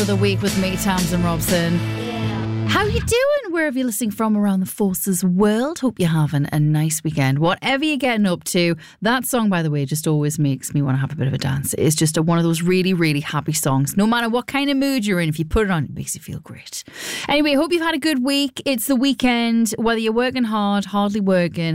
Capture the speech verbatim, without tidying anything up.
of the week with me, Tamsin Robson. How you doing wherever you're listening from around the Forces world? Hope you're having a nice weekend. Whatever you're getting up to, that song, by the way, just always makes me want to have a bit of a dance. It's just a, one of those really, really happy songs. No matter what kind of mood you're in, if you put it on, it makes you feel great. Anyway, hope you've had a good week. It's the weekend. Whether you're working hard, hardly working,